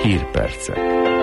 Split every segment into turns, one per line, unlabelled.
Hírpercek.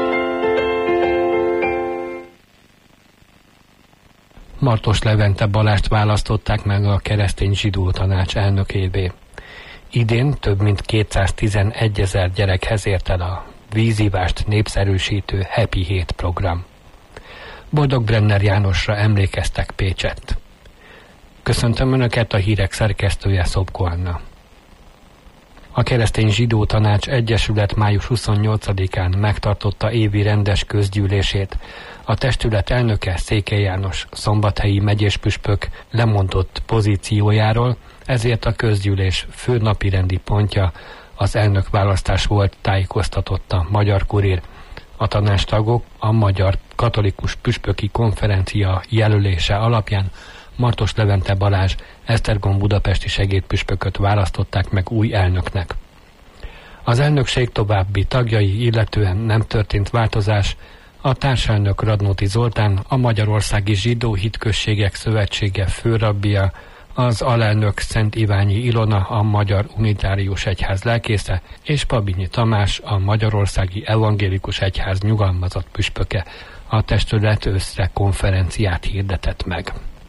Martos Levente Balást választották meg a Keresztény Zsidó Tanács elnökévé. Idén több mint 211 000 gyerekhez ért el a vízívást népszerűsítő Happy Hét program. Boldog Brenner Jánosra emlékeztek Pécsett. Köszöntöm Önöket, a hírek szerkesztője Szobko Anna. A Keresztény Zsidó Tanács Egyesület május 28-án megtartotta évi rendes közgyűlését. A testület elnöke, Székely János szombathelyi megyéspüspök lemondott pozíciójáról, ezért a közgyűlés fő napirendi pontja az elnökválasztás volt, tájékoztatott a Magyar Kurír. A tanácstagok a Magyar Katolikus Püspöki Konferencia jelölése alapján Martos Levente Balázs Esztergom budapesti segédpüspököt választották meg új elnöknek. Az elnökség további tagjai illetően nem történt változás. A társelnök Radnóti Zoltán, a Magyarországi Zsidó Hitközségek Szövetsége főrabbia, az alelnök Szent Iványi Ilona, a Magyar Unitárius Egyház lelkésze, és Pabinyi Tamás, a Magyarországi Evangélikus Egyház nyugalmazott püspöke. A testület őszre konferenciát hirdetett meg.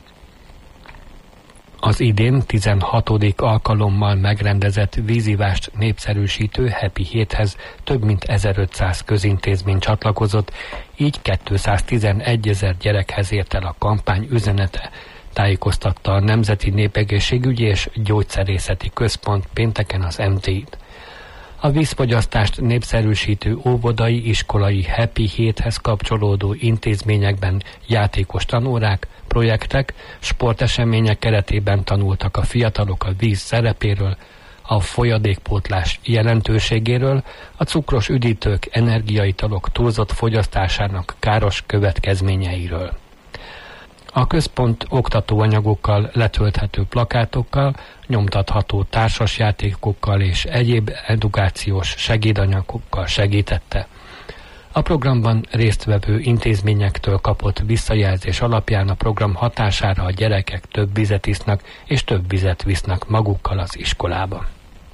Az idén 16. alkalommal megrendezett vízívást népszerűsítő Happy Héthez több mint 1500 közintézmény csatlakozott, így 211 000 gyerekhez ért el a kampány üzenete, tájékoztatta a Nemzeti Népegészségügyi és Gyógyszerészeti Központ pénteken az MT-t. A vízfogyasztást népszerűsítő óvodai, iskolai Happy Héthez kapcsolódó intézményekben játékos tanórák, projektek, sportesemények keretében tanultak a fiatalok a víz szerepéről, a folyadékpótlás jelentőségéről, a cukros üdítők, energiaitalok túlzott fogyasztásának káros következményeiről. A központ oktatóanyagokkal, letölthető plakátokkal, nyomtatható társasjátékokkal és egyéb edukációs segédanyagokkal segítette. A programban résztvevő intézményektől kapott visszajelzés alapján a program hatására a gyerekek több vizet isznak és több vizet visznek magukkal az iskolába.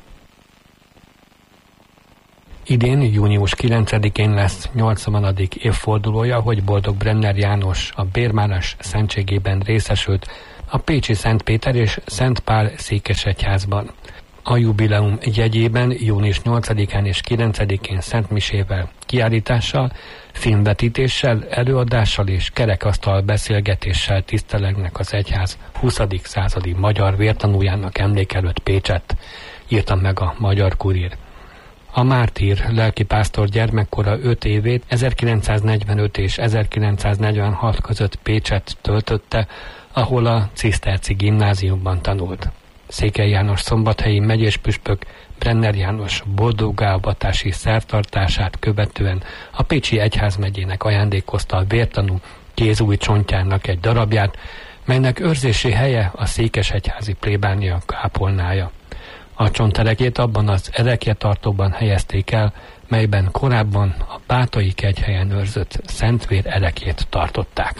Idén, június 9-én lesz 80. évfordulója, hogy Boldog Brenner János a bérmálás szentségében részesült a pécsi Szent Péter és Szent Pál székesegyházban. A jubileum jegyében június 8-án és 9-én szentmisével, kiállítással, filmvetítéssel, előadással és kerekasztal beszélgetéssel tisztelegnek az egyház 20. századi magyar vértanújának emlékelőtt Pécsett, írta meg a Magyar Kurír. A mártír lelkipásztor gyermekkora 5 évét 1945 és 1946 között Pécsett töltötte, ahol a ciszterci gimnáziumban tanult. Székely János szombathelyi megyéspüspök Brenner János boldoggávatási szertartását követően a Pécsi Egyházmegyének ajándékozta a vértanú kézúj csontjának egy darabját, melynek őrzési helye a székesegyházi plébánia kápolnája. A csonterekét abban az erekjetartóban helyezték el, melyben korábban a Bátai kegyhelyen őrzött Szentvér erekjét tartották.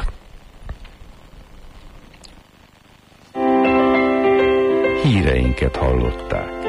Híreinket hallották.